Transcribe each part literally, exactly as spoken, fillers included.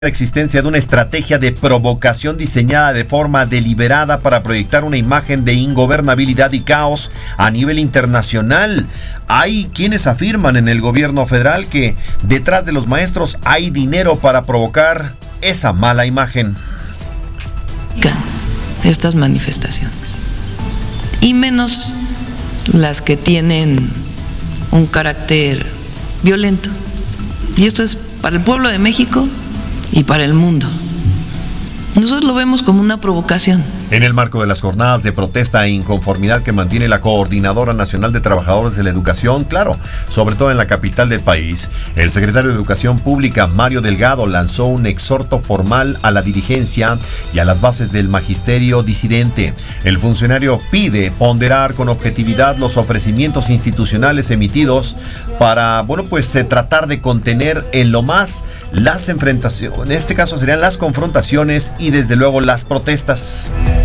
La existencia de una estrategia de provocación diseñada de forma deliberada para proyectar una imagen de ingobernabilidad y caos a nivel internacional. Hay quienes afirman en el gobierno federal que detrás de los maestros hay dinero para provocar esa mala imagen. Estas manifestaciones, y menos las que tienen un carácter violento. Y esto es para el pueblo de México y para el mundo. Nosotros lo vemos como una provocación. En el marco de las jornadas de protesta e inconformidad que mantiene la Coordinadora Nacional de Trabajadores de la Educación, claro, sobre todo en la capital del país, el secretario de Educación Pública, Mario Delgado, lanzó un exhorto formal a la dirigencia y a las bases del magisterio disidente. El funcionario pide ponderar con objetividad los ofrecimientos institucionales emitidos para, bueno, pues eh, tratar de contener en lo más las enfrentaciones, en este caso serían las confrontaciones y desde luego las protestas.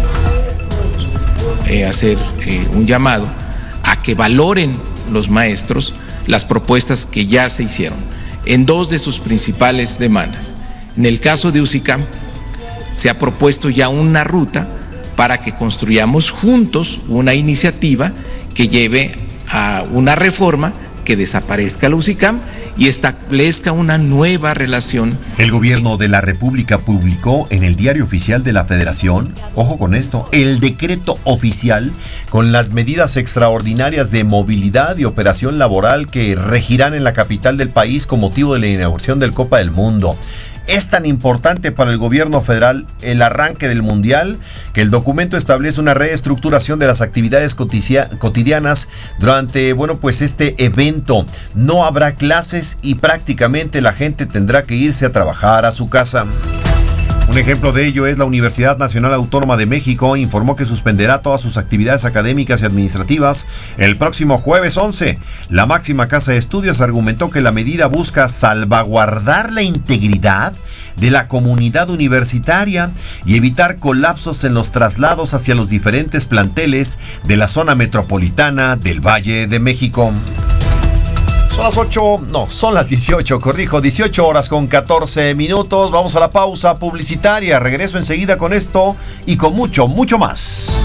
Eh, hacer eh, un llamado a que valoren los maestros las propuestas que ya se hicieron en dos de sus principales demandas. En el caso de UCICAM, se ha propuesto ya una ruta para que construyamos juntos una iniciativa que lleve a una reforma que desaparezca la UCICAM y establezca una nueva relación. El gobierno de la República publicó en el Diario Oficial de la Federación, ojo con esto, el decreto oficial con las medidas extraordinarias de movilidad y operación laboral que regirán en la capital del país con motivo de la inauguración del Copa del Mundo. Es tan importante para el gobierno federal el arranque del Mundial que el documento establece una reestructuración de las actividades cotidianas durante, bueno, pues este evento. No habrá clases y prácticamente la gente tendrá que irse a trabajar a su casa. Un ejemplo de ello es la Universidad Nacional Autónoma de México. Informó que suspenderá todas sus actividades académicas y administrativas el próximo jueves once. La máxima casa de estudios argumentó que la medida busca salvaguardar la integridad de la comunidad universitaria y evitar colapsos en los traslados hacia los diferentes planteles de la zona metropolitana del Valle de México. Son las ocho, no, son las dieciocho, corrijo, dieciocho horas con catorce minutos. Vamos a la pausa publicitaria. Regreso enseguida con esto y con mucho, mucho más.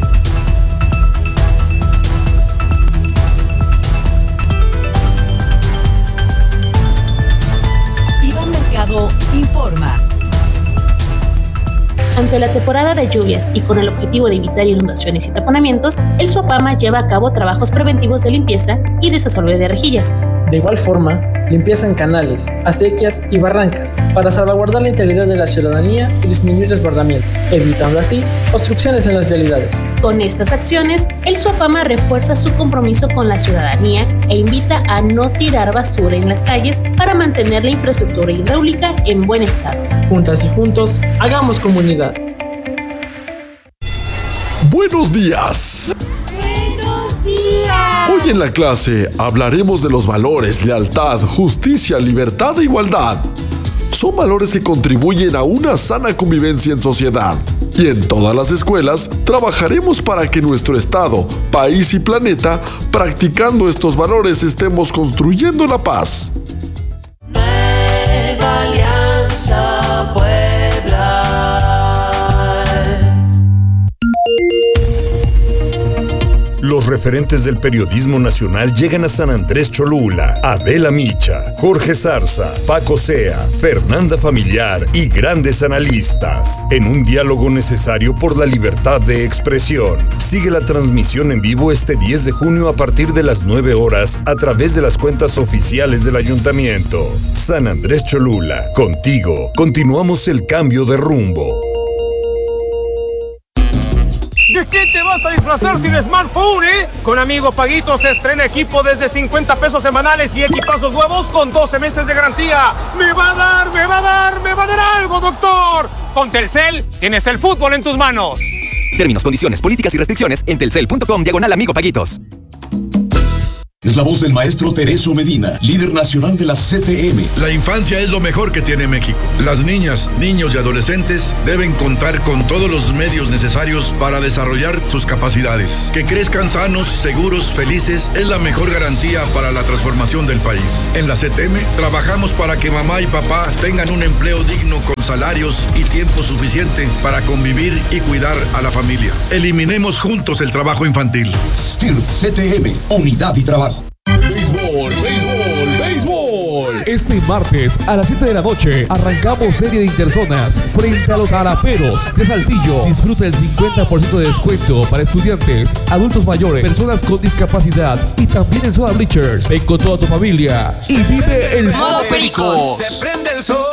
Iván Mercado informa. Ante la temporada de lluvias y con el objetivo de evitar inundaciones y taponamientos, el SUAPAMA lleva a cabo trabajos preventivos de limpieza y desasolve de rejillas. De igual forma, limpieza en canales, acequias y barrancas para salvaguardar la integridad de la ciudadanía y disminuir desbordamiento, evitando así obstrucciones en las vialidades. Con estas acciones, el SUAPAMA refuerza su compromiso con la ciudadanía e invita a no tirar basura en las calles para mantener la infraestructura hidráulica en buen estado. Juntas y juntos, hagamos comunidad. Buenos días. ¡Buenos días! Hoy en la clase hablaremos de los valores, lealtad, justicia, libertad e igualdad. Son valores que contribuyen a una sana convivencia en sociedad. Y en todas las escuelas trabajaremos para que nuestro estado, país y planeta, practicando estos valores, estemos construyendo la paz. Nueva Alianza Puebla. Los referentes del periodismo nacional llegan a San Andrés Cholula. Adela Micha, Jorge Zarza, Paco Sea, Fernanda Familiar y grandes analistas. En un diálogo necesario por la libertad de expresión. Sigue la transmisión en vivo este diez de junio a partir de las nueve horas a través de las cuentas oficiales del ayuntamiento. San Andrés Cholula, contigo. Continuamos el cambio de rumbo. ¿De qué te vas a disfrazar sin smartphone, eh? Con Amigo Paguito se estrena equipo desde cincuenta pesos semanales y equipazos nuevos con doce meses de garantía. ¡Me va a dar, me va a dar, me va a dar algo, doctor! Con Telcel, tienes el fútbol en tus manos. Términos, condiciones, políticas y restricciones en telcel punto com diagonal Amigo Paguitos. es la voz del maestro Tereso Medina, líder nacional de la C T M. La infancia es lo mejor que tiene México. Las niñas, niños y adolescentes deben contar con todos los medios necesarios para desarrollar sus capacidades. Que crezcan sanos, seguros, felices es la mejor garantía para la transformación del país. En la C T M trabajamos para que mamá y papá tengan un empleo digno con salarios y tiempo suficiente para convivir y cuidar a la familia. Eliminemos juntos el trabajo infantil. S T I R P C T M, unidad y trabajo. Béisbol, béisbol, béisbol. Este martes a las siete de la noche arrancamos serie de interzonas frente a los Haraperos de Saltillo. Disfruta el cincuenta por ciento de descuento para estudiantes, adultos mayores, personas con discapacidad y también en zona bleachers. Ven con toda tu familia y vive el modo Pericos. Se prende el sol.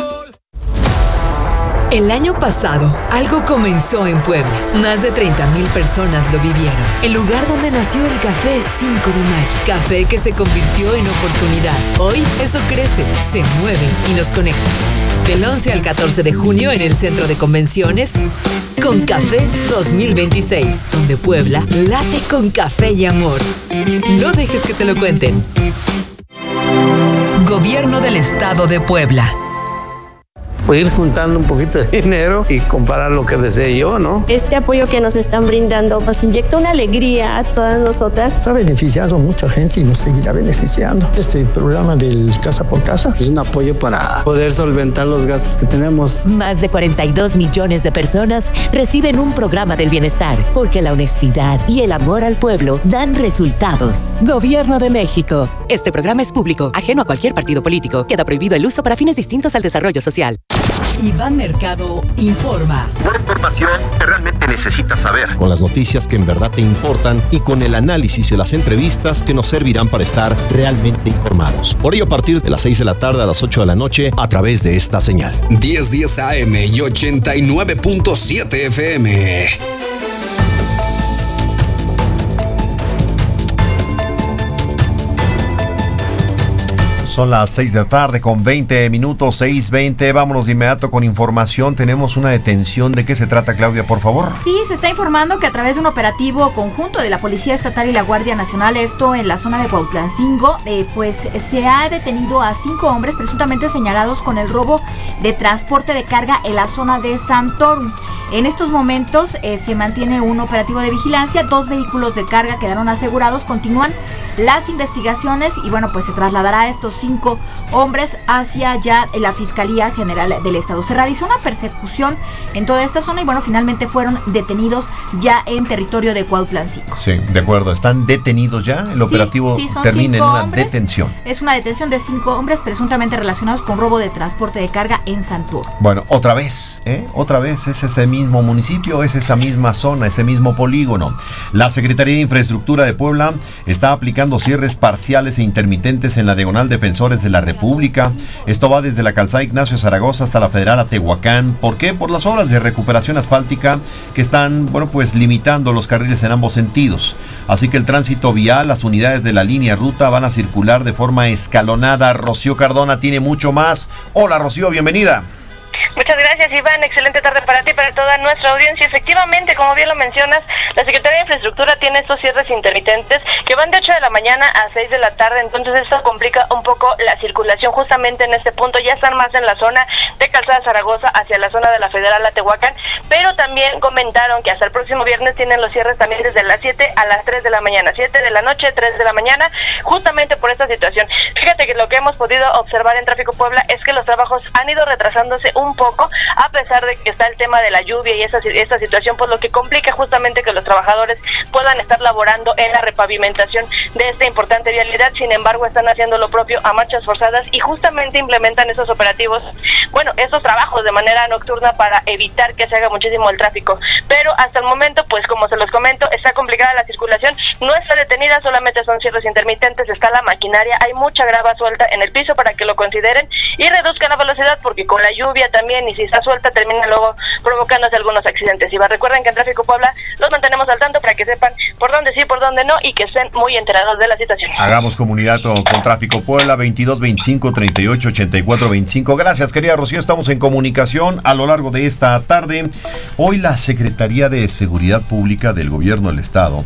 El año pasado, algo comenzó en Puebla. Más de treinta mil personas lo vivieron. El lugar donde nació el café cinco de mayo. Café que se convirtió en oportunidad. Hoy, eso crece, se mueve y nos conecta. Del once al catorce de junio en el Centro de Convenciones, Con Café dos mil veintiséis, donde Puebla late con café y amor. No dejes que te lo cuenten. Gobierno del Estado de Puebla. Pues ir juntando un poquito de dinero y comparar lo que desee yo, ¿no? Este apoyo que nos están brindando nos inyecta una alegría a todas nosotras. Ha beneficiado a mucha gente y nos seguirá beneficiando. Este programa del Casa por Casa es un apoyo para poder solventar los gastos que tenemos. Más de cuarenta y dos millones de personas reciben un programa del bienestar, porque la honestidad y el amor al pueblo dan resultados. Gobierno de México. Este programa es público, ajeno a cualquier partido político. Queda prohibido el uso para fines distintos al desarrollo social. Iván Mercado informa. Una información que realmente necesitas saber. Con las noticias que en verdad te importan y con el análisis y las entrevistas que nos servirán para estar realmente informados. Por ello, a partir de las seis de la tarde a las ocho de la noche, a través de esta señal. diez diez A M y ochenta y nueve punto siete F M. Son las seis de la tarde con veinte minutos, seis veinte. Vámonos de inmediato con información. Tenemos una detención. ¿De qué se trata, Claudia, por favor? Sí, se está informando que a través de un operativo conjunto de la Policía Estatal y la Guardia Nacional, esto en la zona de Cuautlancingo, eh, pues se ha detenido a cinco hombres presuntamente señalados con el robo de transporte de carga en la zona de Santorum. En estos momentos eh, se mantiene un operativo de vigilancia. Dos vehículos de carga quedaron asegurados. Continúan las investigaciones y bueno, pues se trasladará a estos cinco hombres hacia ya la Fiscalía General del Estado. Se realizó una persecución en toda esta zona y bueno, finalmente fueron detenidos ya en territorio de Cuautlancingo. Sí, de acuerdo. ¿Están detenidos ya? El operativo sí, sí, termina en una hombres. detención. Es una detención de cinco hombres presuntamente relacionados con robo de transporte de carga en Santur. Bueno, otra vez, ¿eh? Otra vez es ese mismo municipio, es esa misma zona, ese mismo polígono. La Secretaría de Infraestructura de Puebla está aplicando cierres parciales e intermitentes en la diagonal Defensores de la República. Esto va desde la calzada Ignacio Zaragoza hasta la Federal a Tehuacán. ¿Por qué? Por las obras de recuperación asfáltica que están, bueno, pues limitando los carriles en ambos sentidos. Así que el tránsito vial, las unidades de la línea ruta van a circular de forma escalonada. Rocío Cardona tiene mucho más. Hola, Rocío, bienvenida. Muchas gracias, Iván. Excelente tarde para ti y para toda nuestra audiencia. Efectivamente, como bien lo mencionas, la Secretaría de Infraestructura tiene estos cierres intermitentes que van de ocho de la mañana a seis de la tarde, entonces esto complica un poco la circulación justamente en este punto. Ya están más en la zona de Calzada Zaragoza hacia la zona de la Federal a Tehuacán, pero también comentaron que hasta el próximo viernes tienen los cierres también desde las siete a las tres de la mañana, siete de la noche, tres de la mañana, justamente por esta situación. Fíjate que lo que hemos podido observar en Tráfico Puebla es que los trabajos han ido retrasándose un poco, a pesar de que está el tema de la lluvia y esa, esa situación, pues lo que complica justamente que los trabajadores puedan estar laborando en la repavimentación de esta importante vialidad. Sin embargo, están haciendo lo propio a marchas forzadas y justamente implementan esos operativos, bueno, esos trabajos de manera nocturna para evitar que se haga muchísimo el tráfico. Pero hasta el momento, pues como se los comento, está complicada la circulación, no está detenida, solamente son cierres intermitentes, está la maquinaria, hay mucha grava suelta en el piso para que lo consideren y reduzcan la velocidad, porque con la lluvia también, y si está suelta, termina luego provocándose algunos accidentes. Y va, recuerden que en Tráfico Puebla los mantenemos al tanto para que sepan por dónde sí, por dónde no, y que estén muy enterados de la situación. Hagamos comunidad con, con Tráfico Puebla, veintidós veinticinco treinta y ocho ochenta y cuatro veinticinco. Gracias, querida Rocío, estamos en comunicación a lo largo de esta tarde. Hoy la Secretaría de Seguridad Pública del Gobierno del Estado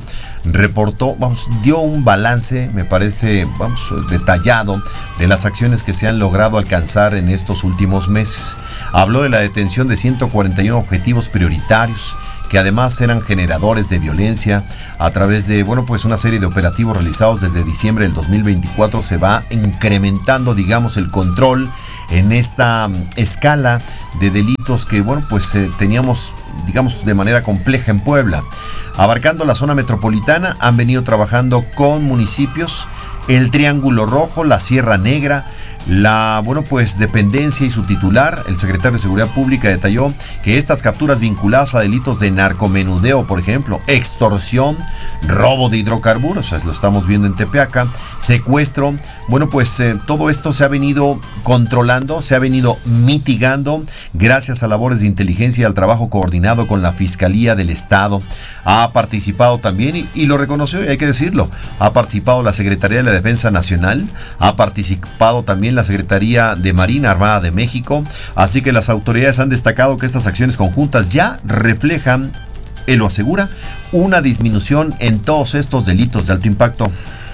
reportó, vamos, dio un balance, me parece, vamos, detallado de las acciones que se han logrado alcanzar en estos últimos meses. Habló de la detención de ciento cuarenta y uno objetivos prioritarios, que además eran generadores de violencia. A través de, bueno, pues una serie de operativos realizados desde diciembre del dos mil veinticuatro se va incrementando, digamos, el control en esta escala de delitos que, bueno, pues eh, teníamos, digamos, de manera compleja en Puebla. Abarcando la zona metropolitana, han venido trabajando con municipios, el Triángulo Rojo, la Sierra Negra, la, bueno, pues dependencia y su titular, el secretario de Seguridad Pública, detalló que estas capturas vinculadas a delitos de narcomenudeo, por ejemplo, extorsión, robo de hidrocarburos, lo estamos viendo en Tepeaca, secuestro, bueno, pues eh, todo esto se ha venido controlando, se ha venido mitigando gracias a labores de inteligencia y al trabajo coordinado con la Fiscalía del Estado. Ha participado también, y, y lo reconoció, y hay que decirlo, ha participado la Secretaría de la Defensa Nacional, ha participado también la Secretaría de Marina Armada de México, así que las autoridades han destacado que estas acciones conjuntas ya reflejan, él lo asegura, una disminución en todos estos delitos de alto impacto.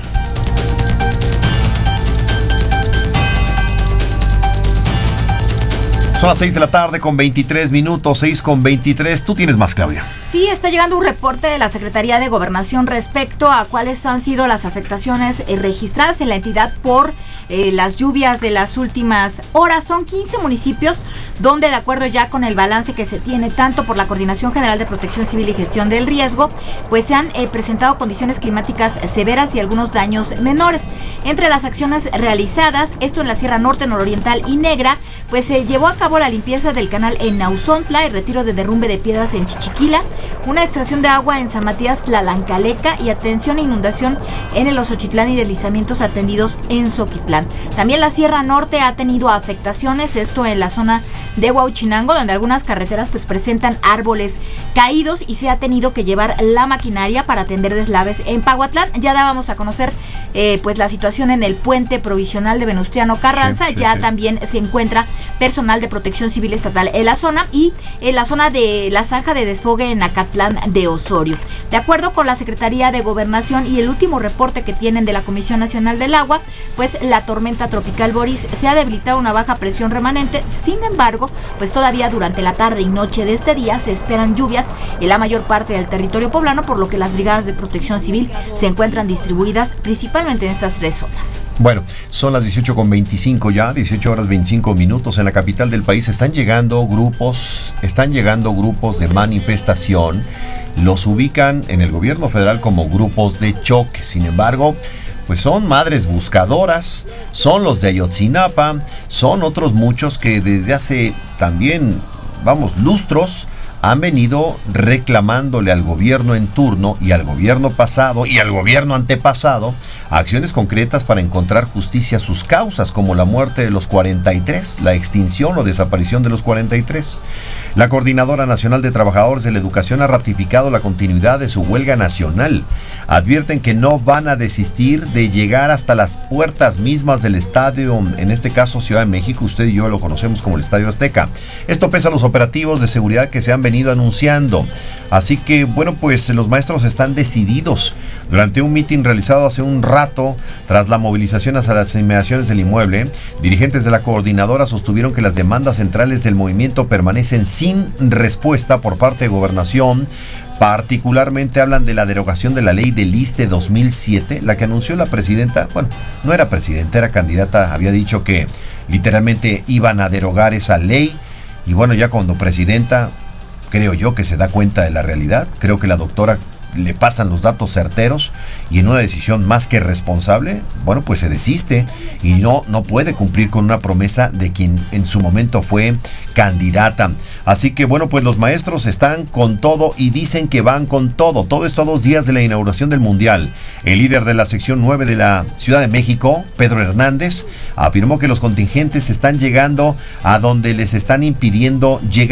Son las seis de la tarde con veintitrés minutos, seis con veintitrés. Tú tienes más, Claudia. Sí, está llegando un reporte de la Secretaría de Gobernación respecto a cuáles han sido las afectaciones eh, registradas en la entidad por eh, las lluvias de las últimas horas. Son quince municipios donde, de acuerdo ya con el balance que se tiene tanto por la Coordinación General de Protección Civil y Gestión del Riesgo, pues se han eh, presentado condiciones climáticas severas y algunos daños menores. Entre las acciones realizadas, esto en la Sierra Norte, Nororiental y Negra, pues se llevó a cabo la limpieza del canal en Nauzontla, el retiro de derrumbe de piedras en Chichiquila, una extracción de agua en San Matías Tlalancaleca y atención a inundación en el Osochitlán y deslizamientos atendidos en Zoquitlán. También la Sierra Norte ha tenido afectaciones, esto en la zona de Huauchinango, donde algunas carreteras pues presentan árboles caídos y se ha tenido que llevar la maquinaria para atender deslaves en Pahuatlán. Ya dábamos a conocer eh, pues la situación en el puente provisional de Venustiano Carranza, sí, sí, ya sí. También se encuentra personal de Protección Civil Estatal en la zona y en la zona de la zanja de desfogue en Acatlán de Osorio. De acuerdo con la Secretaría de Gobernación y el último reporte que tienen de la Comisión Nacional del Agua, pues la tormenta tropical Boris se ha debilitado una baja presión remanente. Sin embargo, pues todavía durante la tarde y noche de este día se esperan lluvias en la mayor parte del territorio poblano, por lo que las brigadas de Protección Civil se encuentran distribuidas principalmente en estas tres zonas. Bueno, son las dieciocho con veinticinco ya, dieciocho horas veinticinco minutos. En la capital del país están llegando grupos, están llegando grupos de manifestación. Los ubican en el gobierno federal como grupos de choque. Sin embargo, pues son madres buscadoras, son los de Ayotzinapa, son otros muchos que desde hace también, vamos, lustros, han venido reclamándole al gobierno en turno y al gobierno pasado y al gobierno antepasado acciones concretas para encontrar justicia a sus causas, como la muerte de los cuarenta y tres, la extinción o desaparición de los cuarenta y tres. La Coordinadora Nacional de Trabajadores de la Educación ha ratificado la continuidad de su huelga nacional. Advierten que no van a desistir de llegar hasta las puertas mismas del estadio, en este caso Ciudad de México, usted y yo lo conocemos como el Estadio Azteca. Esto pese a los operativos de seguridad que se han venido anunciando. Así que, bueno, pues los maestros están decididos. Durante un mitin realizado hace un rato, tras la movilización hacia las inmediaciones del inmueble, dirigentes de la coordinadora sostuvieron que las demandas centrales del movimiento permanecen sin respuesta por parte de Gobernación. Particularmente hablan de la derogación de la ley del I S S S T E dos mil siete, la que anunció la presidenta. Bueno, no era presidenta, era candidata, había dicho que literalmente iban a derogar esa ley. Y bueno, ya cuando presidenta, creo yo que se da cuenta de la realidad. Creo que la doctora le pasan los datos certeros y en una decisión más que responsable, bueno, pues se desiste y no, no puede cumplir con una promesa de quien en su momento fue candidata. Así que, bueno, pues los maestros están con todo y dicen que van con todo. Todo esto a dos días de la inauguración del Mundial. El líder de la sección nueve de la Ciudad de México, Pedro Hernández, afirmó que los contingentes están llegando a donde les están impidiendo llegar.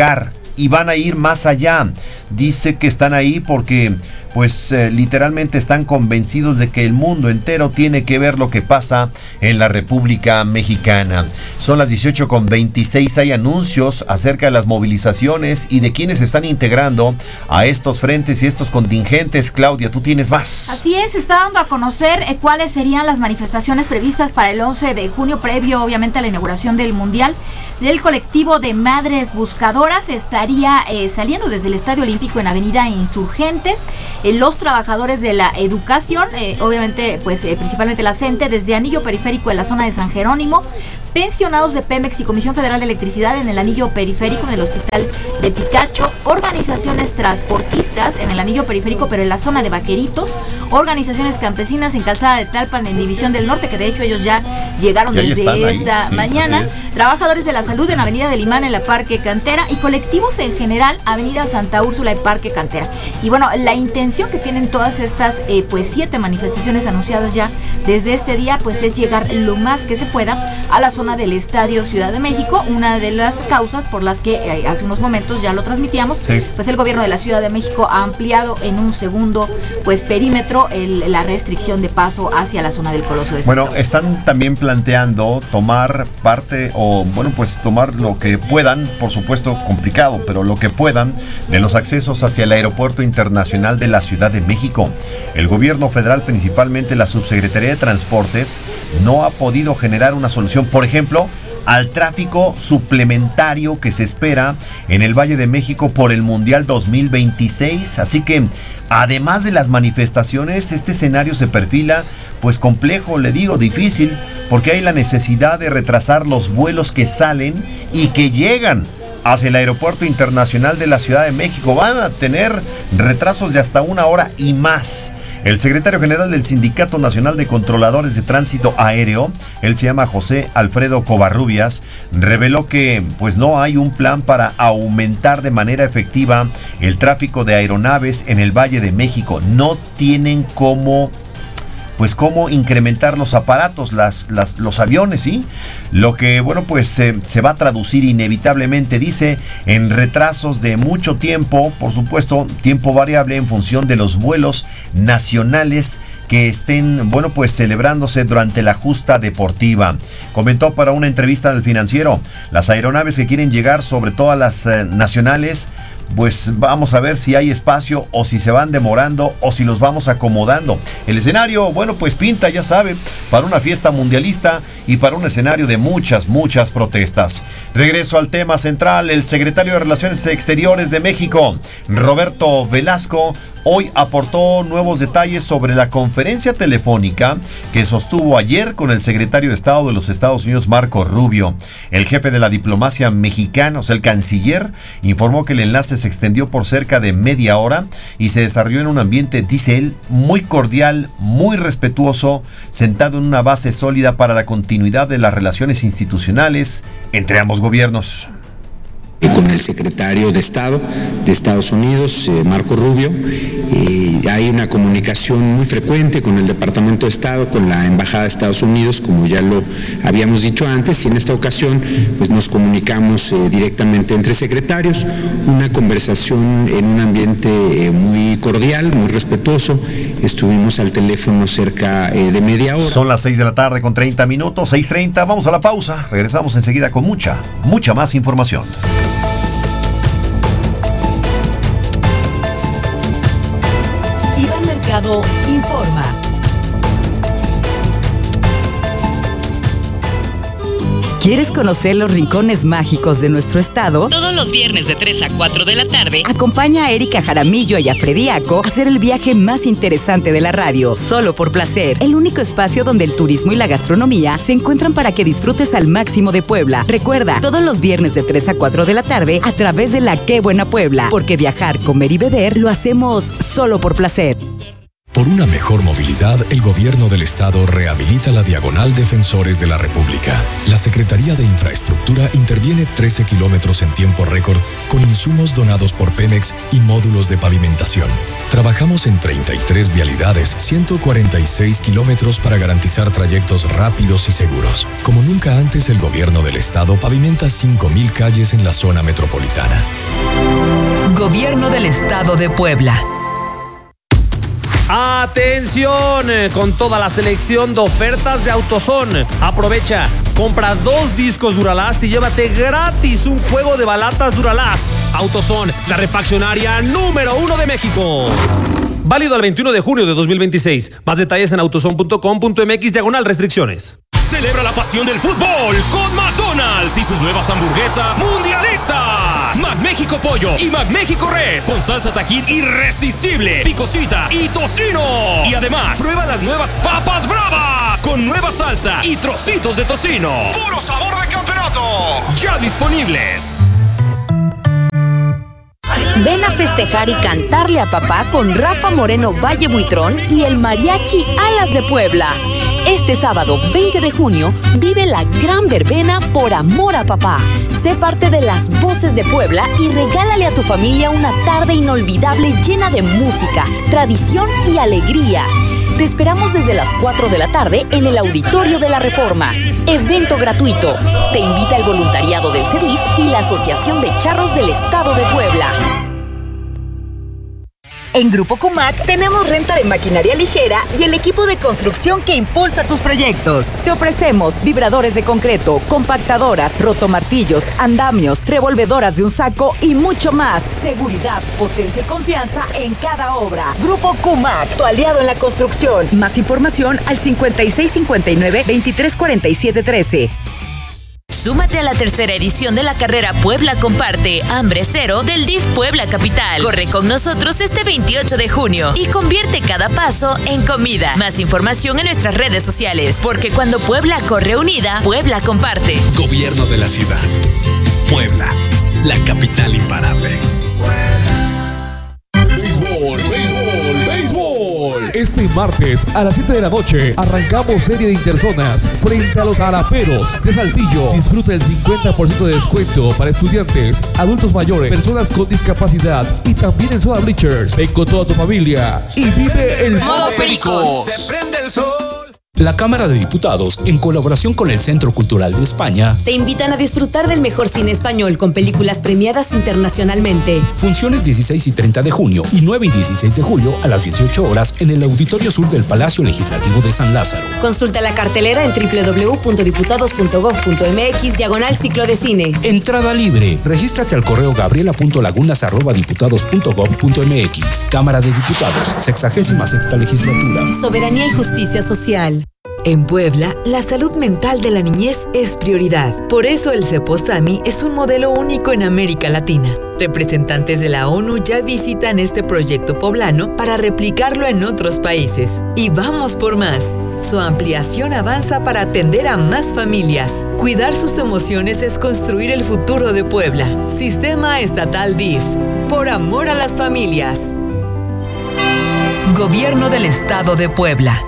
y van a ir más allá. Dice que están ahí porque pues eh, literalmente están convencidos de que el mundo entero tiene que ver lo que pasa en la República Mexicana. Son las dieciocho con veintiséis, hay anuncios acerca de las movilizaciones y de quienes se están integrando a estos frentes y estos contingentes. Claudia, tú tienes más. Así es, se está dando a conocer eh, cuáles serían las manifestaciones previstas para el once de junio, previo obviamente a la inauguración del Mundial. Del colectivo de Madres Buscadoras estaría eh, saliendo desde el Estadio Olímpico en Avenida Insurgentes. Eh, los trabajadores de la educación, eh, obviamente pues eh, principalmente la CENTE, desde Anillo Periférico en la zona de San Jerónimo, pensionados de Pemex y Comisión Federal de Electricidad en el Anillo Periférico, en el Hospital de Picacho, organizaciones transportistas en el Anillo Periférico, pero en la zona de Vaqueritos, organizaciones campesinas en Calzada de Tlalpan, en División del Norte, que de hecho ellos ya llegaron ya desde esta sí, mañana, trabajadores de la salud en Avenida del Imán, en la Parque Cantera, y colectivos en general, Avenida Santa Úrsula y Parque Cantera. Y bueno, la intención que tienen todas estas eh, pues siete manifestaciones anunciadas ya desde este día, pues es llegar lo más que se pueda a la zona del Estadio Ciudad de México. Una de las causas por las que eh, hace unos momentos ya lo transmitíamos, sí. pues el gobierno de la Ciudad de México ha ampliado en un segundo pues perímetro el, la restricción de paso hacia la zona del Coloso de Bueno, están también planteando tomar parte o bueno pues tomar lo que puedan, por supuesto complicado, pero lo que puedan de los accesos hacia el Aeropuerto Internacional de la Ciudad de México. El gobierno federal, principalmente la Subsecretaría de Transportes, no ha podido generar una solución, por ejemplo, al tráfico suplementario que se espera en el Valle de México por el Mundial dos mil veintiséis. Así que, además de las manifestaciones, este escenario se perfila pues complejo, le digo, difícil, porque hay la necesidad de retrasar los vuelos que salen y que llegan hacia el Aeropuerto Internacional de la Ciudad de México. Van a tener retrasos de hasta una hora y más. El secretario general del Sindicato Nacional de Controladores de Tránsito Aéreo, él se llama José Alfredo Covarrubias, reveló que pues no hay un plan para aumentar de manera efectiva el tráfico de aeronaves en el Valle de México. No tienen cómo pues cómo incrementar los aparatos, las, las, los aviones, ¿sí? Lo que, bueno, pues se, se va a traducir inevitablemente, dice, en retrasos de mucho tiempo, por supuesto, tiempo variable en función de los vuelos nacionales que estén, bueno, pues celebrándose durante la justa deportiva. Comentó para una entrevista al Financiero, las aeronaves que quieren llegar, sobre todo a las eh, nacionales, pues vamos a ver si hay espacio o si se van demorando o si los vamos acomodando. El escenario, bueno, pues pinta, ya sabe, para una fiesta mundialista y para un escenario de muchas, muchas protestas. Regreso al tema central. El secretario de Relaciones Exteriores de México, Roberto Velasco, hoy aportó nuevos detalles sobre la conferencia telefónica que sostuvo ayer con el secretario de Estado de los Estados Unidos, Marco Rubio. El jefe de la diplomacia mexicana, o sea, el canciller, informó que el enlace se extendió por cerca de media hora y se desarrolló en un ambiente, dice él, muy cordial, muy respetuoso, sentado en una base sólida para la continuidad de las relaciones institucionales entre ambos gobiernos. Con el secretario de Estado de Estados Unidos, eh, Marco Rubio, eh, hay una comunicación muy frecuente con el Departamento de Estado, con la Embajada de Estados Unidos, como ya lo habíamos dicho antes, y en esta ocasión pues nos comunicamos eh, directamente entre secretarios, una conversación en un ambiente eh, muy cordial, muy respetuoso. Estuvimos al teléfono cerca eh, de media hora. Son las seis de la tarde con treinta minutos, seis treinta, vamos a la pausa, regresamos enseguida con mucha, mucha más información. Iván Mercado informa. ¿Quieres conocer los rincones mágicos de nuestro estado? Todos los viernes de tres a cuatro de la tarde, acompaña a Erika Jaramillo y a Frediaco a hacer el viaje más interesante de la radio, solo por placer. El único espacio donde el turismo y la gastronomía se encuentran para que disfrutes al máximo de Puebla. Recuerda, todos los viernes de tres a cuatro de la tarde a través de La Qué Buena Puebla, porque viajar, comer y beber lo hacemos solo por placer. Por una mejor movilidad, el Gobierno del Estado rehabilita la Diagonal Defensores de la República. La Secretaría de Infraestructura interviene trece kilómetros en tiempo récord con insumos donados por Pemex y módulos de pavimentación. Trabajamos en treinta y tres vialidades, ciento cuarenta y seis kilómetros para garantizar trayectos rápidos y seguros. Como nunca antes, el Gobierno del Estado pavimenta cinco mil calles en la zona metropolitana. Gobierno del Estado de Puebla. Atención, con toda la selección de ofertas de AutoZone. Aprovecha, compra dos discos Duralast y llévate gratis un juego de balatas Duralast. AutoZone, la refaccionaria número uno de México. Válido al veintiuno de junio de dos mil veintiséis. Más detalles en autozone punto com punto m x diagonal restricciones. Celebra la pasión del fútbol con McDonald's y sus nuevas hamburguesas mundialistas. McMéxico Pollo y McMéxico Res con salsa Tajín irresistible, picosita y tocino. Y además, prueba las nuevas papas bravas con nueva salsa y trocitos de tocino. ¡Puro sabor de campeonato! Ya disponibles. Ven a festejar y cantarle a papá con Rafa Moreno Valle Buitrón y el Mariachi Alas de Puebla. Este sábado veinte de junio vive la gran verbena Por Amor a Papá. Sé parte de las voces de Puebla y regálale a tu familia una tarde inolvidable llena de música, tradición y alegría. Te esperamos desde las cuatro de la tarde en el Auditorio de la Reforma. Evento gratuito. Te invita el voluntariado del C E D I F y la Asociación de Charros del Estado de Puebla. En Grupo Cumac tenemos renta de maquinaria ligera y el equipo de construcción que impulsa tus proyectos. Te ofrecemos vibradores de concreto, compactadoras, rotomartillos, andamios, revolvedoras de un saco y mucho más. Seguridad, potencia y confianza en cada obra. Grupo Cumac, tu aliado en la construcción. Más información al cincuenta y seis cincuenta y nueve veintitrés cuarenta y siete trece. Súmate a la tercera edición de la carrera Puebla Comparte, Hambre Cero del D I F Puebla Capital. Corre con nosotros este veintiocho de junio y convierte cada paso en comida. Más información en nuestras redes sociales, porque cuando Puebla corre unida, Puebla comparte. Gobierno de la ciudad. Puebla, la capital imparable. Béisbol, béisbol, béisbol. Este martes a las siete de la noche arrancamos serie de interzonas frente a los Araperos de Saltillo. Disfruta el cincuenta por ciento de descuento para estudiantes, adultos mayores, personas con discapacidad y también en zona bleachers. Ven con toda tu familia y vive el modo Pericos. Se prende el sol. La Cámara de Diputados, en colaboración con el Centro Cultural de España, te invitan a disfrutar del mejor cine español con películas premiadas internacionalmente. Funciones dieciséis y treinta de junio y nueve y dieciséis de julio a las dieciocho horas en el Auditorio Sur del Palacio Legislativo de San Lázaro. Consulta la cartelera en doble u doble u doble u punto diputados punto gob punto m x diagonal ciclo de cine. Entrada libre. Regístrate al correo gabriela punto lagunas arroba diputados punto gob punto m x. Cámara de Diputados, sexagésima sexta legislatura. Soberanía y justicia social. En Puebla, la salud mental de la niñez es prioridad. Por eso el Ceposami es un modelo único en América Latina. Representantes de la ONU ya visitan este proyecto poblano para replicarlo en otros países. Y vamos por más. Su ampliación avanza para atender a más familias. Cuidar sus emociones es construir el futuro de Puebla. Sistema Estatal D I F. Por amor a las familias. Gobierno del Estado de Puebla.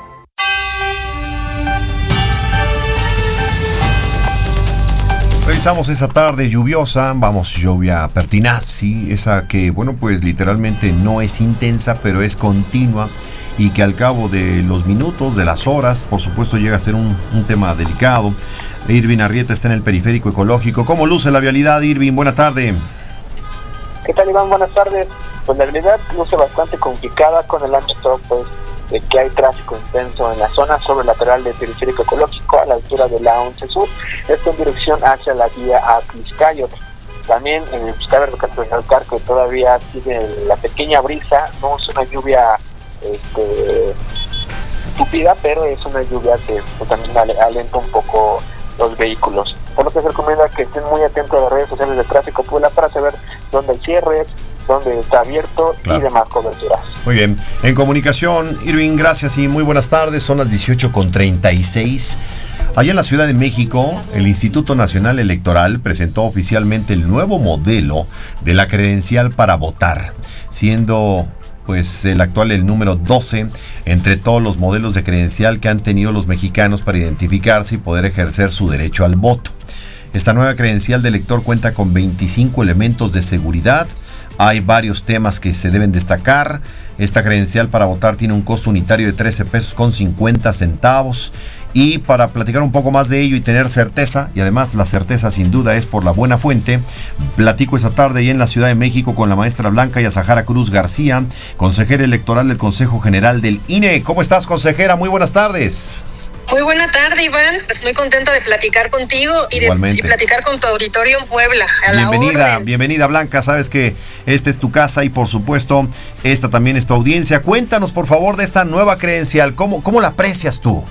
Revisamos esa tarde lluviosa, vamos, lluvia pertinaz, ¿sí? Esa que, bueno, pues literalmente no es intensa, pero es continua y que al cabo de los minutos, de las horas, por supuesto llega a ser un, un tema delicado. Irving Arrieta está en el Periférico Ecológico. ¿Cómo luce la vialidad, Irving? Buena tarde. ¿Qué tal, Iván? Buenas tardes. Pues la vialidad luce bastante complicada con el ámbito, pues, de que hay tráfico intenso en la zona sobre lateral del Periférico Ecológico a la altura de la once Sur, esto en dirección hacia la vía Atliscayo. También eh, pues, cabe recalcar que todavía sigue la pequeña brisa, no es una lluvia este, tupida, pero es una lluvia que pues, también alenta un poco los vehículos. Por lo que se recomienda que estén muy atentos a las redes sociales de Tráfico Puebla para saber dónde hay cierres, donde está abierto, claro, y demás coberturas. Muy bien. En comunicación, Irving, gracias y muy buenas tardes. Son las dieciocho con treinta y seis. Allá en la Ciudad de México, el Instituto Nacional Electoral presentó oficialmente el nuevo modelo de la credencial para votar, siendo pues el actual, el número doce, entre todos los modelos de credencial que han tenido los mexicanos para identificarse y poder ejercer su derecho al voto. Esta nueva credencial de elector cuenta con veinticinco elementos de seguridad. Hay varios temas que se deben destacar. Esta credencial para votar tiene un costo unitario de trece pesos con cincuenta centavos. Y para platicar un poco más de ello y tener certeza, y además la certeza sin duda es por la buena fuente, platico esta tarde y en la Ciudad de México con la maestra Blanca Yazahara Cruz García, consejera electoral del Consejo General del I N E. ¿Cómo estás, consejera? Muy buenas tardes. Muy buena tarde, Iván. Pues muy contenta de platicar contigo y de y platicar con tu auditorio en Puebla. A bienvenida, la orden. bienvenida, Blanca. Sabes que esta es tu casa y por supuesto esta también es tu audiencia. Cuéntanos por favor de esta nueva credencial. ¿Cómo, cómo la aprecias tú?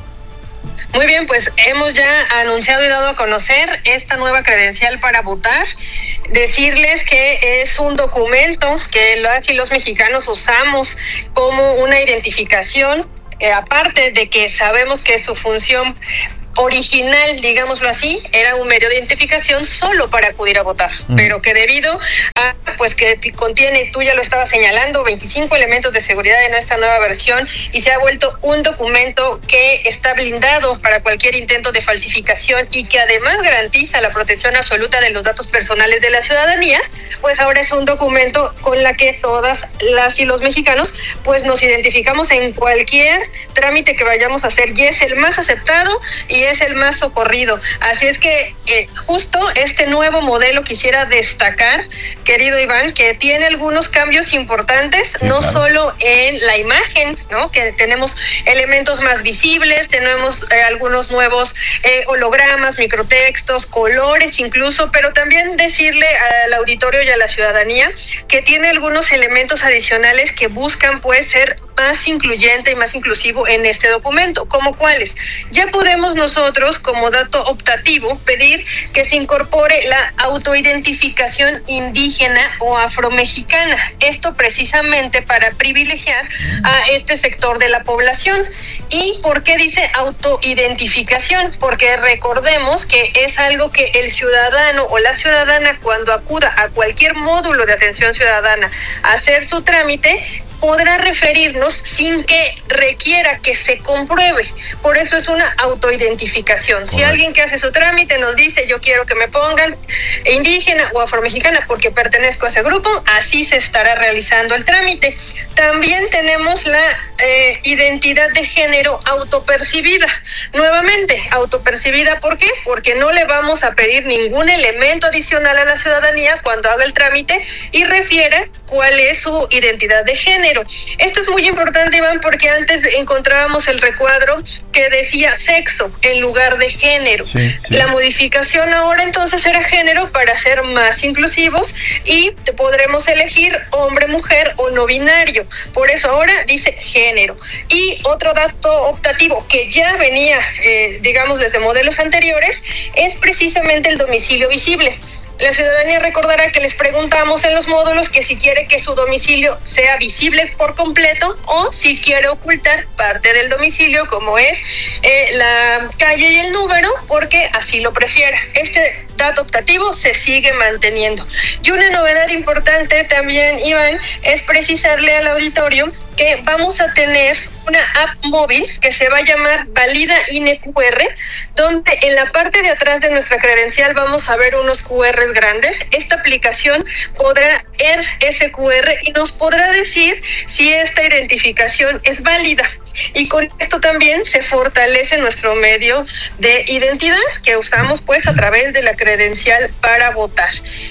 Muy bien, pues hemos ya anunciado y dado a conocer esta nueva credencial para votar. Decirles que es un documento que las y los mexicanos usamos como una identificación. Eh, aparte de que sabemos que su función original, digámoslo así, era un medio de identificación solo para acudir a votar, mm. pero que debido a, pues que contiene, tú ya lo estabas señalando, veinticinco elementos de seguridad en esta nueva versión y se ha vuelto un documento que está blindado para cualquier intento de falsificación y que además garantiza la protección absoluta de los datos personales de la ciudadanía, pues ahora es un documento con la que todas las y los mexicanos pues nos identificamos en cualquier trámite que vayamos a hacer y es el más aceptado y es el más socorrido. Así es que eh, justo este nuevo modelo quisiera destacar, querido Iván, que tiene algunos cambios importantes, sí, no claro. solo en la imagen, ¿no? Que tenemos elementos más visibles, tenemos eh, algunos nuevos eh, hologramas, microtextos, colores incluso, pero también decirle al auditorio y a la ciudadanía que tiene algunos elementos adicionales que buscan pues ser más incluyente y más inclusivo en este documento. ¿Como cuáles? Ya podemos nosotros, como dato optativo, pedir que se incorpore la autoidentificación indígena o afromexicana. Esto precisamente para privilegiar a este sector de la población. ¿Y por qué dice autoidentificación? Porque recordemos que es algo que el ciudadano o la ciudadana cuando acuda a cualquier módulo de atención ciudadana a hacer su trámite, podrá referirnos sin que requiera que se compruebe. Por eso es una autoidentificación. Si alguien que hace su trámite nos dice yo quiero que me pongan indígena o afromexicana porque pertenezco a ese grupo, así se estará realizando el trámite. También tenemos la eh, identidad de género autopercibida. Nuevamente, autopercibida, ¿por qué? Porque no le vamos a pedir ningún elemento adicional a la ciudadanía cuando haga el trámite y refiera cuál es su identidad de género. Esto es muy importante, Iván, porque antes encontrábamos el recuadro que decía sexo en lugar de género. Sí, sí. La modificación ahora entonces será género para ser más inclusivos y podremos elegir hombre, mujer o no binario. Por eso ahora dice género. Y otro dato optativo que ya venía, eh, digamos, desde modelos anteriores, es precisamente el domicilio visible. La ciudadanía recordará que les preguntamos en los módulos que si quiere que su domicilio sea visible por completo o si quiere ocultar parte del domicilio, como es eh, la calle y el número, porque así lo prefiera. Este dato optativo se sigue manteniendo. Y una novedad importante también, Iván, es precisarle al auditorio que vamos a tener una app móvil que se va a llamar Valida I N E Q R, donde en la parte de atrás de nuestra credencial vamos a ver unos Q Rs grandes. Esta aplicación podrá ver ese Q R y nos podrá decir si esta identificación es válida. Y con esto también se fortalece nuestro medio de identidad que usamos pues a través de la credencial para votar.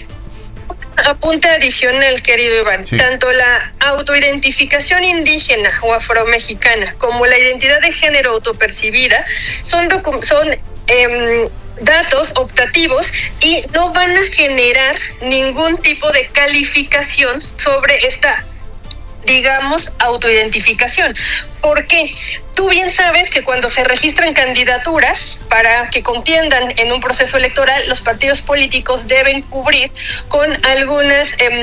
Apunte adicional, querido Iván, sí. Tanto la autoidentificación indígena o afromexicana como la identidad de género autopercibida son, docu- son eh, datos optativos y no van a generar ningún tipo de calificación sobre esta, digamos, autoidentificación. ¿Por qué? Tú bien sabes que cuando se registran candidaturas para que contiendan en un proceso electoral, los partidos políticos deben cubrir con algunas eh,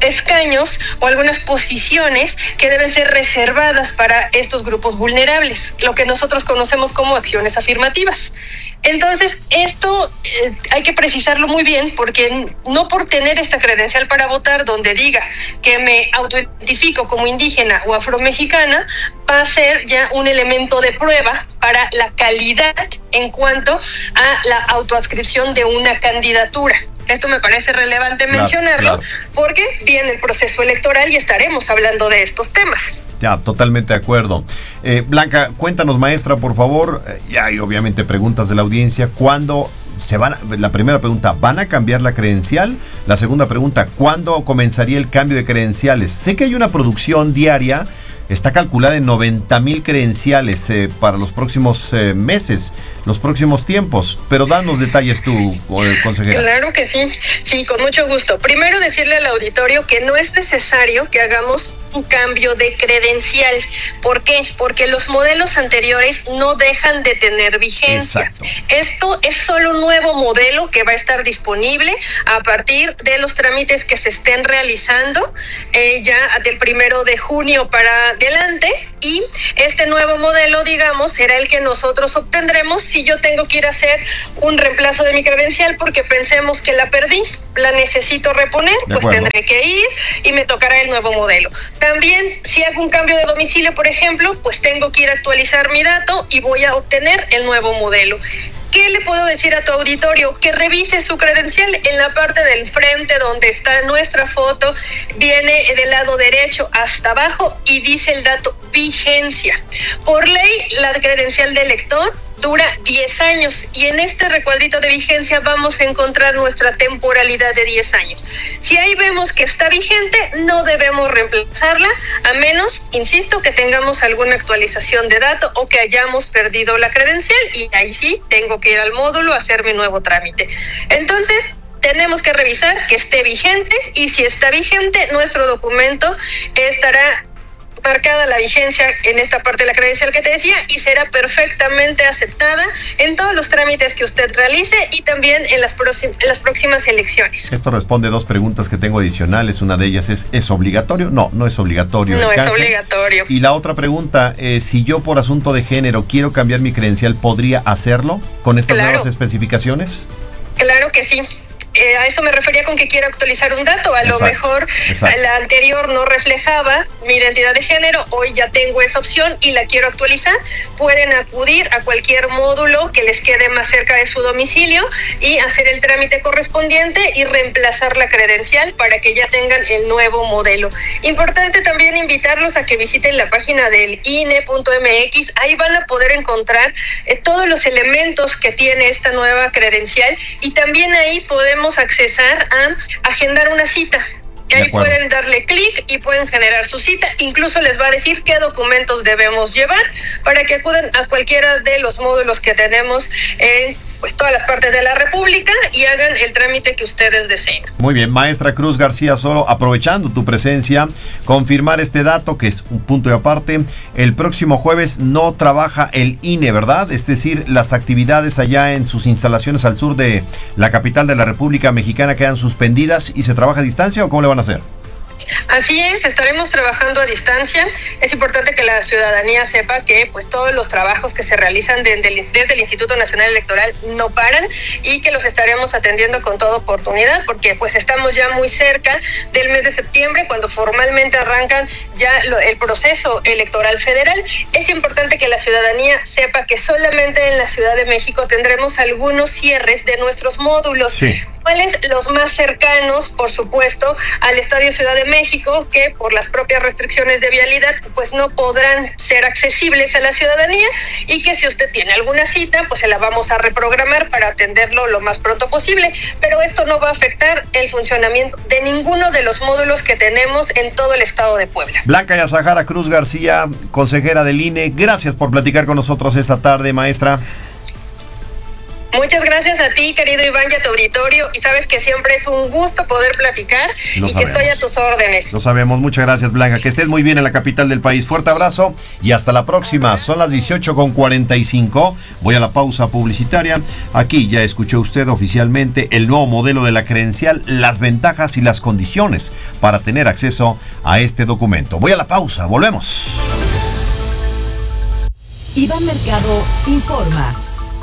escaños o algunas posiciones que deben ser reservadas para estos grupos vulnerables, lo que nosotros conocemos como acciones afirmativas. Entonces, esto eh, hay que precisarlo muy bien, porque no por tener esta credencial para votar donde diga que me autoidentifico como indígena o afromexicana, va a ser ya un elemento de prueba para la calidad en cuanto a la autoadscripción de una candidatura. Esto me parece relevante claro, mencionarlo, claro. porque viene el proceso electoral y estaremos hablando de estos temas. Ya, totalmente de acuerdo. Eh, Blanca, cuéntanos, maestra, por favor, eh, y hay obviamente preguntas de la audiencia, ¿cuándo se van a, la primera pregunta, ¿van a cambiar la credencial? La segunda pregunta, ¿cuándo comenzaría el cambio de credenciales? Sé que hay una producción diaria, está calculada en noventa mil credenciales eh, para los próximos eh, meses, los próximos tiempos, pero danos detalles tú, consejera. Claro que sí, sí, con mucho gusto. Primero decirle al auditorio que no es necesario que hagamos un cambio de credencial. ¿Por qué? Porque los modelos anteriores no dejan de tener vigencia. Exacto. Esto es solo un nuevo modelo que va a estar disponible a partir de los trámites que se estén realizando eh, ya del primero de junio para adelante, y este nuevo modelo, digamos, será el que nosotros obtendremos si yo tengo que ir a hacer un reemplazo de mi credencial porque pensemos que la perdí, la necesito reponer, pues tendré que ir y me tocará el nuevo modelo. También, si hago un cambio de domicilio, por ejemplo, pues tengo que ir a actualizar mi dato y voy a obtener el nuevo modelo. ¿Qué le puedo decir a tu auditorio? Que revise su credencial. En la parte del frente donde está nuestra foto, viene del lado derecho hasta abajo y dice el dato vigencia. Por ley, la credencial del lector dura diez años y en este recuadrito de vigencia vamos a encontrar nuestra temporalidad de diez años. Si ahí vemos que está vigente, no debemos reemplazarla, a menos, insisto, que tengamos alguna actualización de dato o que hayamos perdido la credencial, y ahí sí tengo que ir al módulo a hacer mi nuevo trámite. Entonces, tenemos que revisar que esté vigente, y si está vigente, nuestro documento estará marcada la vigencia en esta parte de la credencial que te decía, y será perfectamente aceptada en todos los trámites que usted realice y también en las, próxim- en las próximas elecciones. Esto responde a dos preguntas que tengo adicionales. Una de ellas es, ¿es obligatorio? No, no es obligatorio. No es obligatorio. Y la otra pregunta, eh, si yo por asunto de género quiero cambiar mi credencial, ¿podría hacerlo con estas claro. nuevas especificaciones? Claro que sí. Eh, a eso me refería con que quiero actualizar un dato. A exacto, lo mejor exacto. la anterior no reflejaba mi identidad de género, hoy ya tengo esa opción y la quiero actualizar. Pueden acudir a cualquier módulo que les quede más cerca de su domicilio y hacer el trámite correspondiente y reemplazar la credencial para que ya tengan el nuevo modelo. Importante también invitarlos a que visiten la página del I N E punto M X. Ahí van a poder encontrar eh, todos los elementos que tiene esta nueva credencial, y también ahí podemos accesar a agendar una cita. Y ahí pueden darle clic y pueden generar su cita. Incluso les va a decir qué documentos debemos llevar para que acudan a cualquiera de los módulos que tenemos en pues todas las partes de la República y hagan el trámite que ustedes deseen. Muy bien, maestra Cruz García Soro, aprovechando tu presencia, confirmar este dato que es un punto de aparte. El próximo jueves no trabaja el I N E, ¿verdad? Es decir, las actividades allá en sus instalaciones al sur de la capital de la República Mexicana quedan suspendidas y se trabaja a distancia, ¿o cómo le van a hacer? Así es, estaremos trabajando a distancia. Es importante que la ciudadanía sepa que pues todos los trabajos que se realizan de, de, desde el Instituto Nacional Electoral no paran y que los estaremos atendiendo con toda oportunidad, porque pues estamos ya muy cerca del mes de septiembre, cuando formalmente arrancan ya lo, el proceso electoral federal. Es importante que la ciudadanía sepa que solamente en la Ciudad de México tendremos algunos cierres de nuestros módulos. Sí. ¿Cuáles? Los más cercanos, por supuesto, al Estadio Ciudad de México, que por las propias restricciones de vialidad, pues no podrán ser accesibles a la ciudadanía, y que si usted tiene alguna cita, pues se la vamos a reprogramar para atenderlo lo más pronto posible. Pero esto no va a afectar el funcionamiento de ninguno de los módulos que tenemos en todo el estado de Puebla. Blanca Yazahara Cruz García, consejera del I N E, gracias por platicar con nosotros esta tarde, maestra. Muchas gracias a ti, querido Iván, y a tu auditorio, y sabes que siempre es un gusto poder platicar Lo y sabemos. que estoy a tus órdenes. Lo sabemos, muchas gracias, Blanca, que estés muy bien en la capital del país. Fuerte abrazo y hasta la próxima. Son las dieciocho con cuarenta y cinco. Voy a la pausa publicitaria. Aquí ya escuchó usted oficialmente el nuevo modelo de la credencial, las ventajas y las condiciones para tener acceso a este documento. Voy a la pausa, volvemos. Iván Mercado informa.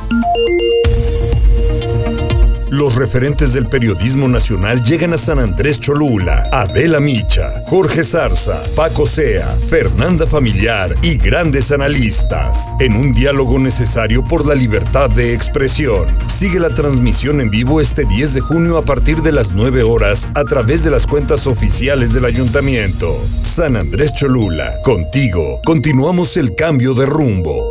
Los referentes del periodismo nacional llegan a San Andrés Cholula. Adela Micha, Jorge Zarza, Paco Sea, Fernanda Familiar y grandes analistas. En un diálogo necesario por la libertad de expresión. Sigue la transmisión en vivo este diez de junio a partir de las nueve horas a través de las cuentas oficiales del ayuntamiento. San Andrés Cholula, contigo, continuamos el cambio de rumbo.